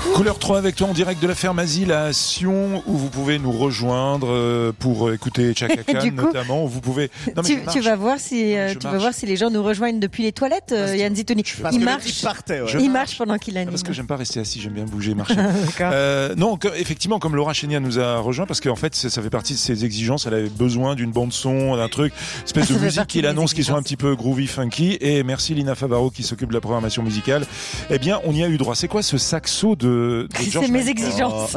Couleur 3 avec toi en direct de la ferme Asile à Sion, où vous pouvez nous rejoindre pour écouter Chaka Khan notamment. Vous pouvez. Non, tu vas voir si les gens nous rejoignent depuis les toilettes. Yann Zitouni, il marche pendant qu'il anime. Parce que j'aime pas rester assis, j'aime bien bouger, marcher. Non, effectivement, comme Laura Chénia nous a rejoint, parce qu'en fait, ça fait partie de ses exigences. Elle avait besoin d'une bande son, d'un truc, espèce de musique qu'il annonce qui sont un petit peu groovy, funky. Et merci Lina Favaro qui s'occupe de la programmation musicale. Eh bien, on y a eu droit. C'est quoi ce saxo de George C'est mes exigences.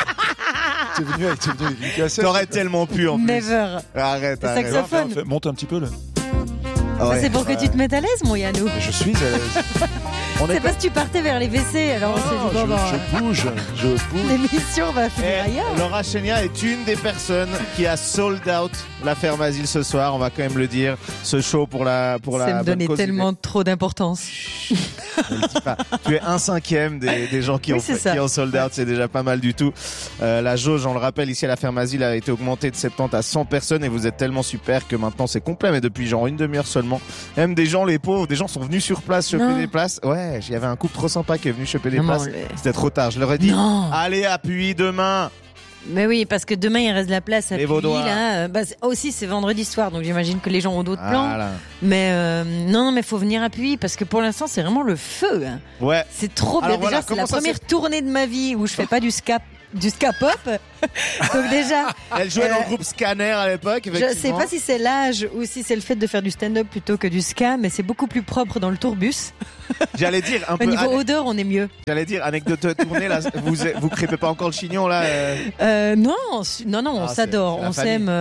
T'es venu avec une cassette. T'aurais tellement pu en plus. Never. Arrête. Saxophone. Monte un petit peu là. C'est pour que tu te mettes à l'aise, mon Yannou. Je suis à l'aise. C'est parce que tu partais vers les WC, alors on s'est dit je bouge. L'émission va finir ailleurs. Laura Chénia est une des personnes qui a sold out la ferme Asile ce soir, on va quand même le dire. Ce show pour la ça me donnait tellement trop d'importance. Ne le dis pas. Tu es 1/5 des gens qui ont sold out, c'est déjà pas mal du tout. La jauge, on le rappelle, ici à la ferme Asile a été augmentée de 70 à 100 personnes et vous êtes tellement super que maintenant c'est complet, mais depuis genre une demi-heure seulement. Même des gens, les pauvres, des gens sont venus sur place choper des places. Ouais, il y avait un couple trop sympa qui est venu choper des places. C'était trop tard. Je leur ai dit, allez, appuie demain. Mais oui, parce que demain il reste de la place à Puy, là. Aussi c'est vendredi soir, donc j'imagine que les gens ont d'autres plans. Mais non, mais faut venir à Puy parce que pour l'instant c'est vraiment le feu. Hein. Ouais. C'est trop bien. Déjà, c'est la première tournée de ma vie où je fais pas du ska pop. Donc déjà, elle jouait dans le groupe Scanner à l'époque. Je sais pas si c'est l'âge ou si c'est le fait de faire du stand-up plutôt que du ska, mais c'est beaucoup plus propre dans le tourbus. J'allais dire un peu. Au niveau odeur, on est mieux. J'allais dire anecdote de tournée là. Vous crêpez pas encore le chignon là Non, on s'adore, on s'aime.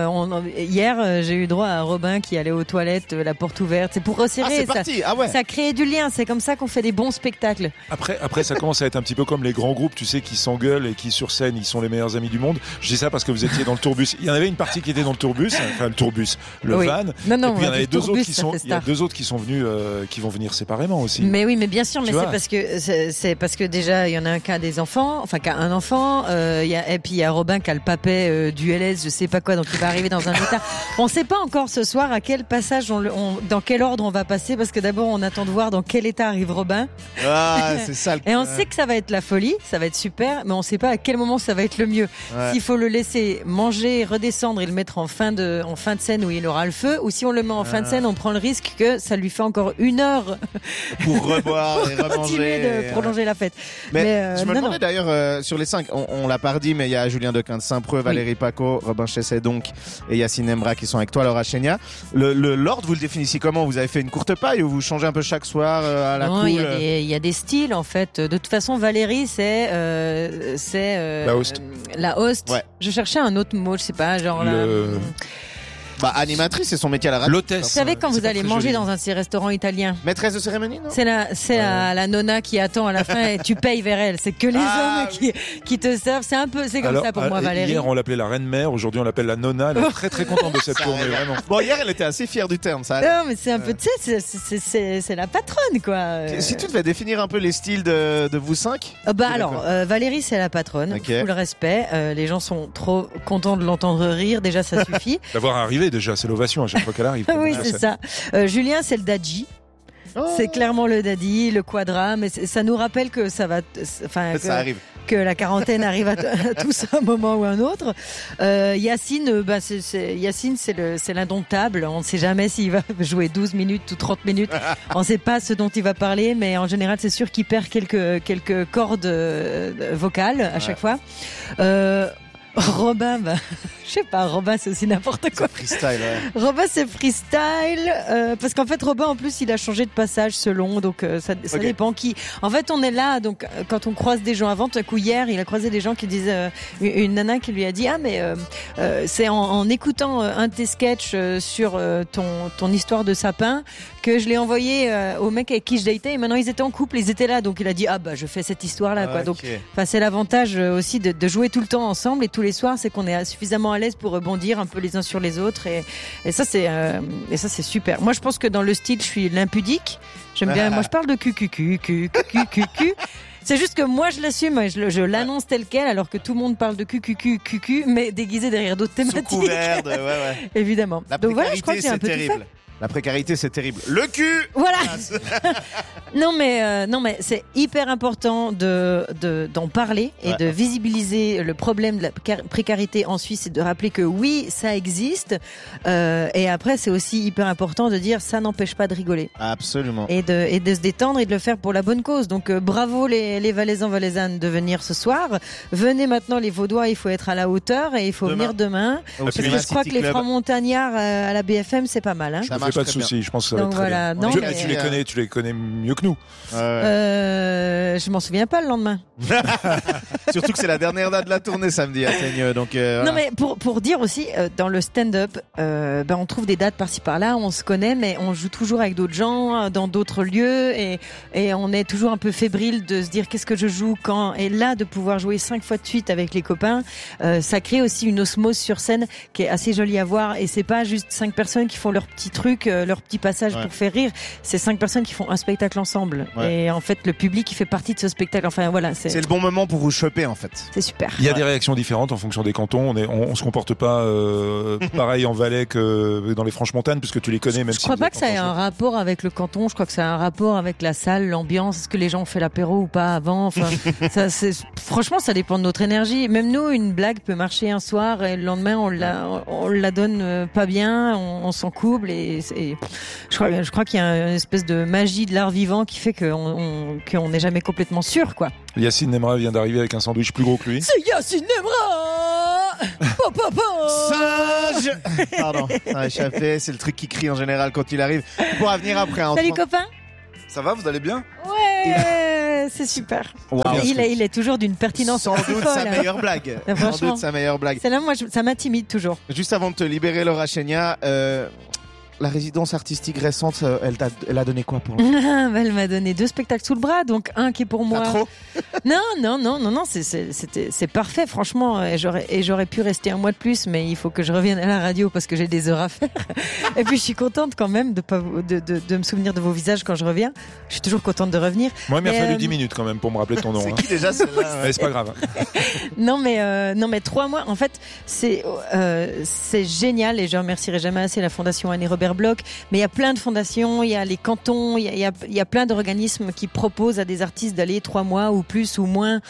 Hier, j'ai eu droit à Robin qui allait aux toilettes, la porte ouverte. C'est pour resserrer. Ça crée du lien. C'est comme ça qu'on fait des bons spectacles. Après, ça commence à être un petit peu comme les grands groupes, tu sais, qui s'engueulent et qui sur scène, ils sont les meilleurs amis du monde. Je dis ça parce que vous étiez dans le tourbus. Il y en avait une partie qui était dans le tourbus, enfin le tourbus, le van. Non, et puis il y en avait deux autres qui sont venus, qui vont venir séparément aussi. Mais oui, mais bien sûr, mais c'est parce que déjà il y en a un qui a des enfants, enfin qui a un enfant, et puis il y a Robin qui a le papet du LS, je sais pas quoi, donc il va arriver dans un état. On sait pas encore ce soir à quel passage dans quel ordre on va passer, parce que d'abord on attend de voir dans quel état arrive Robin. C'est ça. Et on sait que ça va être la folie, ça va être super, mais on sait pas à quel moment ça va être le mieux. S'il faut le laisser manger, redescendre et le mettre en fin de scène où il aura le feu, ou si on le met en fin de scène, on prend le risque que ça lui fait encore 1 heure pour reboire et remanger, continuer de prolonger la fête. Mais je me demandais d'ailleurs sur les 5, on l'a pas dit, mais il y a Julien Dequin de Saint-Preux, Valérie Paco, Robin Chesset donc et Yacine Embra qui sont avec toi, Laura Chénia. L'ordre, vous le définissez comment? Vous avez fait une courte paille ou vous changez un peu chaque soir à la cool? Il y a des styles en fait. De toute façon, Valérie c'est la host. Ouais. Je cherchais un autre mot, je sais pas, genre animatrice, c'est son métier à la radio. L'hôtesse. Vous savez quand vous allez manger dans un de ces restaurants italiens. Maîtresse de cérémonie, non? C'est la nonna qui attend à la fin et tu payes vers elle. C'est que les hommes qui te servent. C'est comme ça pour moi, Valérie. Hier, on l'appelait la reine-mère. Aujourd'hui, on l'appelle la nonna. Elle est très très contente de cette tournée, vraiment. Bon, hier, elle était assez fière du terme, ça. Non, mais c'est un peu, tu sais, c'est la patronne, quoi. Si tu devais définir un peu les styles de vous 5? Valérie, c'est la patronne. Okay. Full respect. Les gens sont trop contents de l'entendre rire. Déjà, ça suffit. D'avoir arrivé, déjà, c'est l'ovation à chaque fois qu'elle arrive. Oui, c'est ça. Julien, c'est le daddy. C'est clairement le daddy, le quadra, mais ça nous rappelle que ça va, ça arrive. Que la quarantaine arrive à tous à un moment ou à un autre. Yacine, Yacine, c'est l'indomptable. On ne sait jamais s'il va jouer 12 minutes ou 30 minutes. On ne sait pas ce dont il va parler, mais en général, c'est sûr qu'il perd quelques cordes vocales à chaque fois. Robin, je sais pas, Robin c'est aussi n'importe quoi. C'est freestyle, ouais. Robin c'est freestyle, parce qu'en fait Robin en plus il a changé de passage selon, donc ça dépend qui. En fait on est là, donc quand on croise des gens avant, tout à coup hier il a croisé des gens qui disent, une nana qui lui a dit c'est en écoutant un de tes sketchs sur ton histoire de sapin que je l'ai envoyé au mec avec qui je datais et maintenant ils étaient en couple, ils étaient là, donc il a dit je fais cette histoire là quoi. Donc c'est l'avantage aussi de jouer tout le temps ensemble et tous les soirs, c'est qu'on est suffisamment à l'aise pour rebondir un peu les uns sur les autres et ça c'est super. Moi je pense que dans le style je suis l'impudique. J'aime bien. Moi je parle de cul. C'est juste que moi je l'assume, je l'annonce tel quel, alors que tout le monde parle de cul, mais déguisé derrière d'autres thématiques. Sous couvert, évidemment. La donc précarité, voilà, je crois que j'ai un peu terrible. tout fait. La précarité, c'est terrible. Le cul. Voilà. non mais c'est hyper important d'en parler et de visibiliser le problème de la précarité en Suisse et de rappeler que oui, ça existe. Et après, c'est aussi hyper important de dire ça n'empêche pas de rigoler. Absolument. Et de se détendre et de le faire pour la bonne cause. Donc bravo les Valaisans, Valaisannes de venir ce soir. Venez maintenant les Vaudois, il faut être à la hauteur et il faut venir demain. Parce que je crois que les francs montagnards à la BFM, c'est pas mal. Hein. Ça marche pas de soucis, je pense que ça va être très bien. Non, tu les connais mieux que nous. Je m'en souviens pas le lendemain. Surtout que c'est la dernière date de la tournée samedi à Teigneux. Donc non mais pour dire aussi dans le stand-up, on trouve des dates par-ci par-là, on se connaît, mais on joue toujours avec d'autres gens dans d'autres lieux et on est toujours un peu fébrile de se dire qu'est-ce que je joue quand, et là de pouvoir jouer 5 fois de suite avec les copains, ça crée aussi une osmose sur scène qui est assez jolie à voir, et c'est pas juste 5 personnes qui font leur petit truc, leur petit passage pour faire rire, c'est 5 personnes qui font un spectacle ensemble et en fait le public qui fait partie de ce spectacle, enfin voilà, c'est le bon moment pour vous choper en fait. C'est super. Il y a des réactions différentes en fonction des cantons, on se comporte pas pareil en Valais que dans les Franches-Montagnes puisque tu les connais. Même je crois pas que ça ait un rapport avec le canton, je crois que ça a un rapport avec la salle, l'ambiance, est-ce que les gens ont fait l'apéro ou pas avant, enfin franchement ça dépend de notre énergie. Même nous, une blague peut marcher un soir et le lendemain on la donne pas bien, on s'en couple et je crois qu'il y a une espèce de magie de l'art vivant qui fait qu'on n'est jamais complètement sûr, quoi. Yacine Nemra vient d'arriver avec un sandwich plus gros que lui. C'est Yacine Nemra. Singe. Pardon, ça a échappé, c'est le truc qui crie en général quand il arrive. Il pourra venir après. Salut copain. Ça va, vous allez bien? Ouais, c'est super. Wow. Il est toujours d'une pertinence sans doute sa meilleure blague. Sans doute sa meilleure blague. C'est là, moi, ça m'intimide toujours. Juste avant de te libérer, Laura Chénia, la résidence artistique récente, elle a donné quoi pour l'instant? Elle m'a donné 2 spectacles sous le bras, donc un qui est pour moi. Pas trop? Non, c'est parfait, franchement. Et j'aurais pu rester un mois de plus, mais il faut que je revienne à la radio parce que j'ai des heures à faire. Et puis je suis contente quand même de me souvenir de vos visages quand je reviens. Je suis toujours contente de revenir. Moi, il m'a fallu 10 minutes quand même pour me rappeler ton nom. C'est qui déjà celle-là? C'est pas grave. Non mais 3 mois, en fait, c'est génial et je remercierai jamais assez la Fondation Annie Robert Bloch, mais il y a plein de fondations, il y a les cantons, il y a plein d'organismes qui proposent à des artistes d'aller 3 mois ou plus ou moins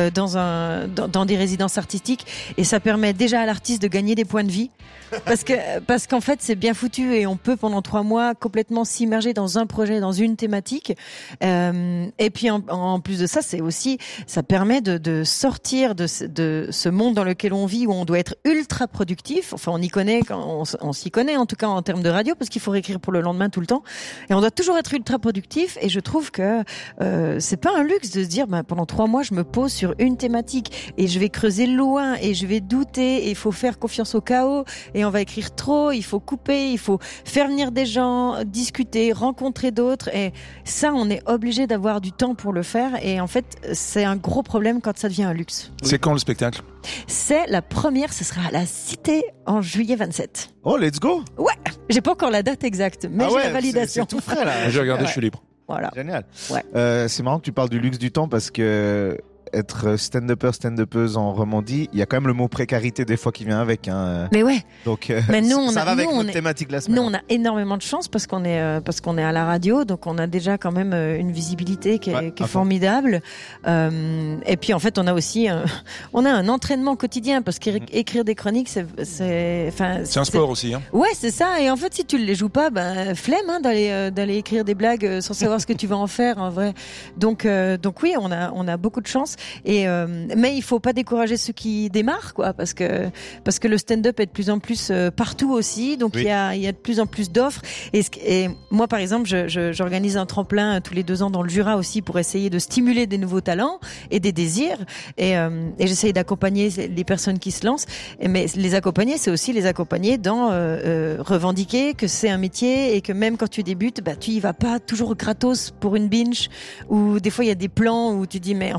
dans des résidences artistiques, et ça permet déjà à l'artiste de gagner des points de vie parce qu'en fait c'est bien foutu et on peut pendant 3 mois complètement s'immerger dans un projet, dans une thématique, et puis en plus de ça, c'est aussi, ça permet de sortir de ce monde dans lequel on vit où on doit être ultra productif, enfin on s'y connaît en tout cas en termes de radio, parce qu'il faut réécrire pour le lendemain tout le temps, et on doit toujours être ultra productif, et je trouve que c'est pas un luxe de se dire pendant 3 mois je me pose sur une thématique et je vais creuser loin et je vais douter, et il faut faire confiance au chaos, et on va écrire trop, il faut couper, il faut faire venir des gens, discuter, rencontrer d'autres, et ça on est obligé d'avoir du temps pour le faire, et en fait c'est un gros problème quand ça devient un luxe. C'est quand le spectacle? C'est la première, ce sera à la Cité en juillet 27. Oh, let's go. Ouais, j'ai pas encore la date exacte, mais j'ai la validation. C'est tout frais là. J'ai regardé, je suis libre. Voilà. Génial. Ouais. C'est marrant que tu parles du luxe du temps, parce que être stand-uppeuse en Romandie, il y a quand même le mot précarité des fois qui vient avec. Mais ouais. Donc mais nous, ça va avec notre thématique de la semaine. Nous, on a énormément de chance parce qu'on est à la radio, donc on a déjà quand même une visibilité qui est formidable. Et puis en fait, on a aussi on a un entraînement quotidien, parce qu'écrire des chroniques, c'est un sport aussi. Hein. Ouais, c'est ça. Et en fait, si tu les joues pas, flemme d'aller écrire des blagues sans savoir ce que tu vas en faire en vrai. Donc oui, on a beaucoup de chance. Mais il faut pas décourager ceux qui démarrent, quoi, parce que le stand-up est de plus en plus partout aussi, donc il y a de plus en plus d'offres, et moi par exemple j'organise un tremplin tous les 2 ans dans le Jura aussi pour essayer de stimuler des nouveaux talents et des désirs, et j'essaye d'accompagner les personnes qui se lancent, mais les accompagner, c'est aussi les accompagner dans revendiquer que c'est un métier, et que même quand tu débutes, tu y vas pas toujours gratos pour une binge, ou des fois il y a des plans où tu dis mais en fait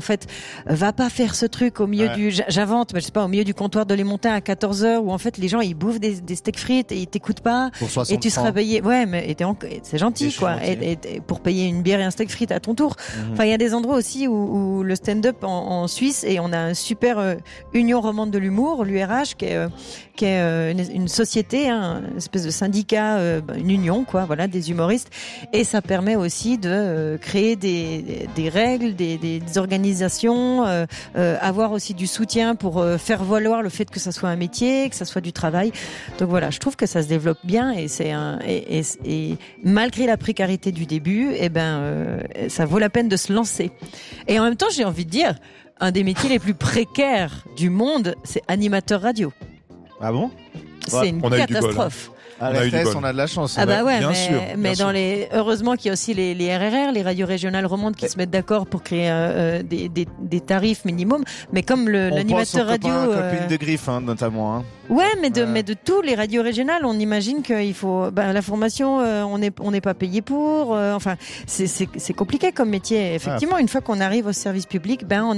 va pas faire ce truc au milieu j'invente, mais je sais pas, au milieu du comptoir de Les Montins à 14h où en fait les gens ils bouffent des steaks frites et ils t'écoutent pas et tu seras payé. Ouais, mais c'est gentil quoi. Et pour payer une bière et un steak frites à ton tour. Enfin, il y a des endroits aussi où le stand-up en Suisse, et on a un super Union romande de l'humour, l'URH, qui est une société, une espèce de syndicat, une union quoi, voilà, des humoristes, et ça permet aussi de créer des règles, des organisations, avoir aussi du soutien pour faire valoir le fait que ça soit un métier, que ça soit du travail. Donc voilà, je trouve que ça se développe bien, et et malgré la précarité du début, ça vaut la peine de se lancer. Et en même temps, j'ai envie de dire, un des métiers les plus précaires du monde, c'est animateur radio. Ah bon? C'est une catastrophe. À la RTS, on a de la chance. Ah bah ouais, bien sûr. heureusement qu'il y a aussi les RRR, les radios régionales romandes, qui se mettent d'accord pour créer des tarifs minimum. Mais comme l'animateur radio, copine de Griffe, notamment. Ouais, mais de tous les radios régionales, on imagine qu'il faut, la formation, on n'est pas payé pour. Enfin, c'est compliqué comme métier. Effectivement, une fois qu'on arrive au service public, on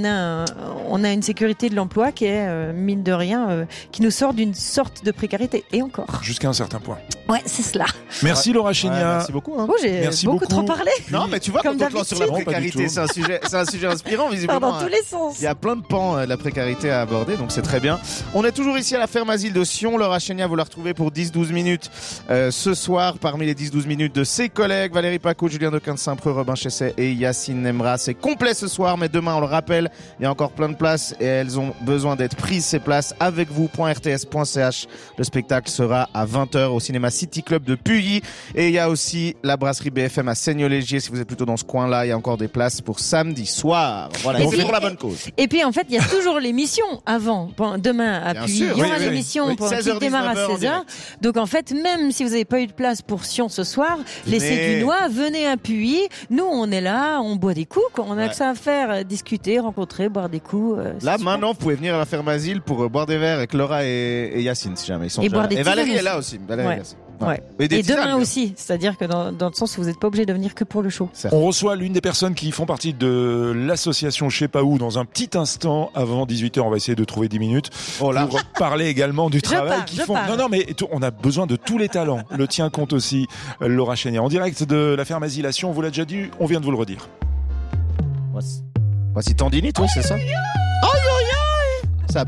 a une sécurité de l'emploi qui est mine de rien, qui nous sort d'une sorte de précarité, et encore. Jusqu'à un certain point. Ouais, c'est cela. Merci Laura Chénia. Merci beaucoup. J'ai beaucoup trop parlé. Non, mais tu vois, quand on te lance sur la précarité, c'est un sujet inspirant, visiblement. Dans tous les sens. Il y a plein de pans de la précarité à aborder, donc c'est très bien. On est toujours ici à la ferme Asile de Sion. Laura Chénia, vous la retrouvez pour 10-12 minutes ce soir, parmi les 10-12 minutes de ses collègues Valérie Pacaud, Julien Dequin-Saint-Preux, Robin Chesset et Yacine Nemra. C'est complet ce soir, mais demain, on le rappelle, il y a encore plein de places et elles ont besoin d'être prises, ces places, avec vous.rts.ch. Le spectacle sera à 20h au cinéma City Club de Puyi, et il y a aussi la brasserie BFM à Seigneur-Légier. Si vous êtes plutôt dans ce coin-là, il y a encore des places pour samedi soir. Voilà, c'est pour la bonne cause. Et puis en fait, il y a toujours l'émission avant. Demain à Puyi, il y aura l'émission qui démarre à 16h. Donc en fait, même si vous n'avez pas eu de place pour Sion ce soir, laissez du noix, venez à Puyi. Nous, on est là, on boit des coups, on a que ça à faire, discuter, rencontrer, boire des coups. Là, maintenant, vous pouvez venir à la ferme Asile pour boire des verres avec Laura et Yacine, si jamais ils sont et boire des Valérie est là aussi. Ouais. Et demain aussi, c'est-à-dire que dans le sens où vous n'êtes pas obligé de venir que pour le show. On reçoit l'une des personnes qui font partie de l'association Je sais pas où dans un petit instant avant 18h. On va essayer de trouver 10 minutes pour parler également du travail qu'ils font. Non, mais on a besoin de tous les talents. Le tien compte aussi, Laura Chénia. En direct de la ferme Asilation, on vous l'a déjà dit, on vient de vous le redire. Voici Tandinite, oui, c'est ça.